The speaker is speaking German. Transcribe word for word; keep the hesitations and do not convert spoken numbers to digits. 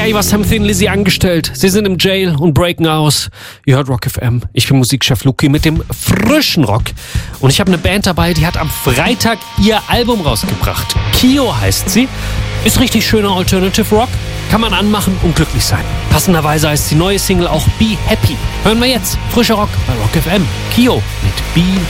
Ey, was haben Thin Lizzy angestellt? Sie sind im Jail und breaken aus. Ihr hört Rock F M. Ich bin Musikchef Luki mit dem frischen Rock. Und ich habe eine Band dabei, die hat am Freitag ihr Album rausgebracht. Kio heißt sie. Ist richtig schöner Alternative Rock. Kann man anmachen und glücklich sein. Passenderweise heißt die neue Single auch Be Happy. Hören wir jetzt. Frischer Rock bei Rock F M. Kio mit Be